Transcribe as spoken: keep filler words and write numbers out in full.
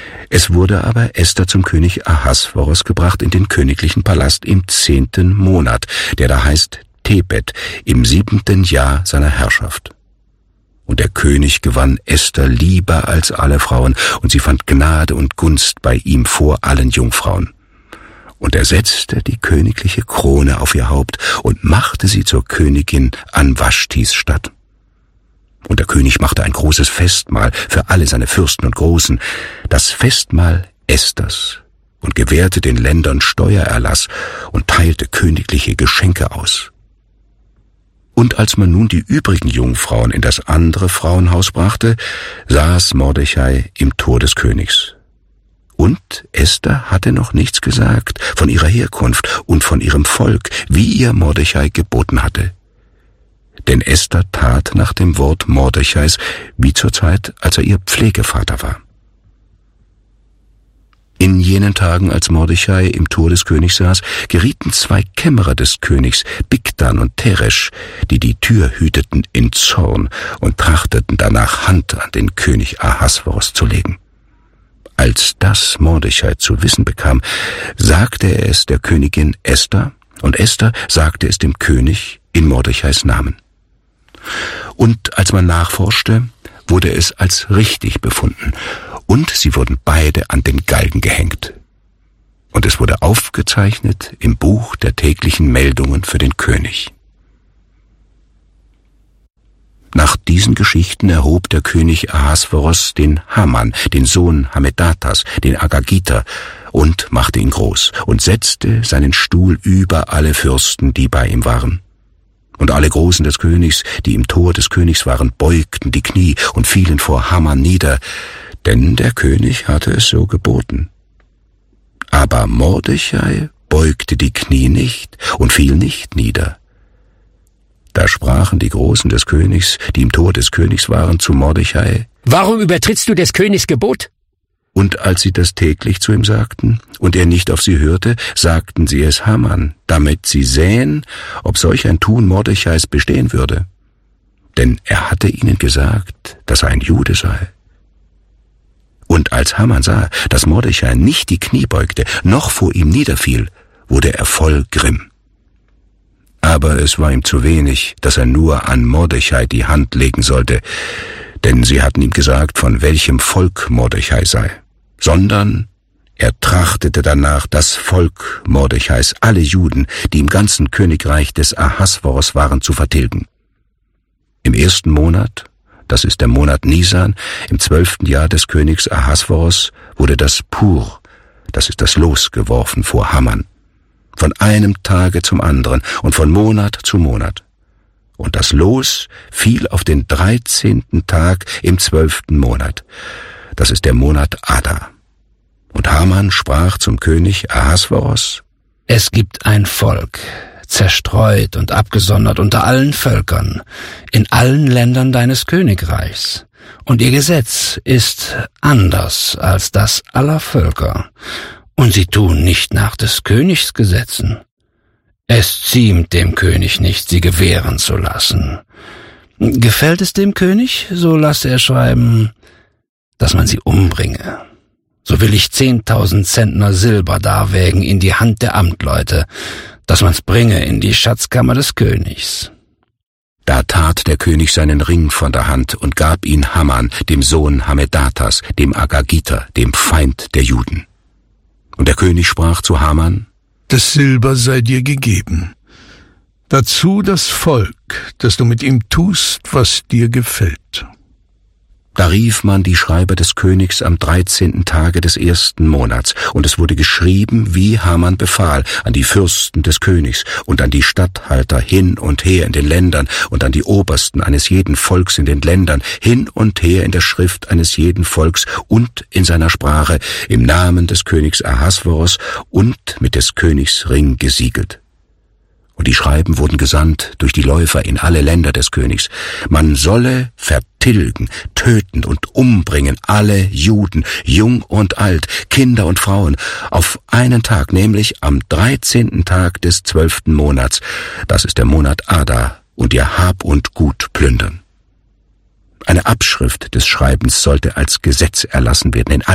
Es wurde aber Esther zum König Ahasveros gebracht in den königlichen Palast im zehnten Monat, der da heißt Tebet, im siebenten Jahr seiner Herrschaft. Und der König gewann Esther lieber als alle Frauen, und sie fand Gnade und Gunst bei ihm vor allen Jungfrauen. Und er setzte die königliche Krone auf ihr Haupt und machte sie zur Königin an Waschtis Statt. Und der König machte ein großes Festmahl für alle seine Fürsten und Großen, das Festmahl Esthers, und gewährte den Ländern Steuererlass und teilte königliche Geschenke aus. Und als man nun die übrigen Jungfrauen in das andere Frauenhaus brachte, saß Mordechai im Tor des Königs. Und Esther hatte noch nichts gesagt von ihrer Herkunft und von ihrem Volk, wie ihr Mordechai geboten hatte. Denn Esther tat nach dem Wort Mordechais, wie zur Zeit, als er ihr Pflegevater war. In jenen Tagen, als Mordechai im Tor des Königs saß, gerieten zwei Kämmerer des Königs, Bigdan und Teresch, die die Tür hüteten, in Zorn und trachteten danach, Hand an den König Ahasveros zu legen. Als das Mordechai zu wissen bekam, sagte er es der Königin Esther, und Esther sagte es dem König in Mordechais Namen. Und als man nachforschte, wurde es als richtig befunden, und sie wurden beide an den Galgen gehängt. Und es wurde aufgezeichnet im Buch der täglichen Meldungen für den König. Nach diesen Geschichten erhob der König Ahasveros den Haman, den Sohn Hamedatas, den Agagiter, und machte ihn groß und setzte seinen Stuhl über alle Fürsten, die bei ihm waren. Und alle Großen des Königs, die im Tor des Königs waren, beugten die Knie und fielen vor Haman nieder, denn der König hatte es so geboten. Aber Mordechai beugte die Knie nicht und fiel nicht nieder. Da sprachen die Großen des Königs, die im Tor des Königs waren, zu Mordechai: Warum übertrittst du des Königs Gebot? Und als sie das täglich zu ihm sagten, und er nicht auf sie hörte, sagten sie es Haman, damit sie sähen, ob solch ein Tun Mordechais bestehen würde. Denn er hatte ihnen gesagt, dass er ein Jude sei. Und als Haman sah, dass Mordechai nicht die Knie beugte, noch vor ihm niederfiel, wurde er voll Grimm. Aber es war ihm zu wenig, dass er nur an Mordechai die Hand legen sollte, denn sie hatten ihm gesagt, von welchem Volk Mordechai sei, sondern er trachtete danach, das Volk Mordechais, alle Juden, die im ganzen Königreich des Ahasveros waren, zu vertilgen. Im ersten Monat, das ist der Monat Nisan, im zwölften Jahr des Königs Ahasveros, wurde das Pur, das ist das Los, geworfen vor Haman, von einem Tage zum anderen und von Monat zu Monat. Und das Los fiel auf den dreizehnten Tag im zwölften Monat. Das ist der Monat Adar. Und Haman sprach zum König Ahasveros: Es gibt ein Volk, zerstreut und abgesondert unter allen Völkern, in allen Ländern deines Königreichs. Und ihr Gesetz ist anders als das aller Völker. Und sie tun nicht nach des Königs Gesetzen. Es ziemt dem König nicht, sie gewähren zu lassen. Gefällt es dem König, so lasse er schreiben, dass man sie umbringe. So will ich zehntausend Zentner Silber darwägen in die Hand der Amtleute, dass man's bringe in die Schatzkammer des Königs. Da tat der König seinen Ring von der Hand und gab ihn Haman, dem Sohn Hamedatas, dem Agagiter, dem Feind der Juden. Und der König sprach zu Haman: Das Silber sei dir gegeben. Dazu das Volk, dass du mit ihm tust, was dir gefällt. Da rief man die Schreiber des Königs am dreizehnten Tage des ersten Monats, und es wurde geschrieben, wie Haman befahl, an die Fürsten des Königs und an die Statthalter hin und her in den Ländern und an die Obersten eines jeden Volks in den Ländern, hin und her in der Schrift eines jeden Volks und in seiner Sprache, im Namen des Königs Ahasveros und mit des Königs Ring gesiegelt. Und die Schreiben wurden gesandt durch die Läufer in alle Länder des Königs. Man solle vertilgen, töten und umbringen alle Juden, jung und alt, Kinder und Frauen, auf einen Tag, nämlich am dreizehnten Tag des zwölften Monats, das ist der Monat Adar, und ihr Hab und Gut plündern. Eine Abschrift des Schreibens sollte als Gesetz erlassen werden in